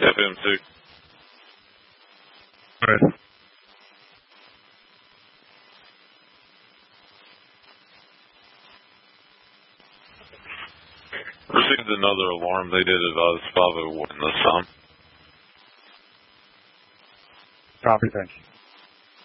FM2. Alright. Received another alarm. They did advise 501 this time. Copy, thank you.